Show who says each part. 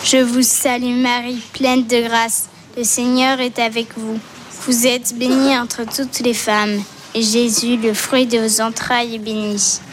Speaker 1: Je vous salue Marie, pleine de grâce. Le Seigneur est avec vous. Vous êtes bénie entre toutes les femmes. Et Jésus, le fruit de vos entrailles, est béni.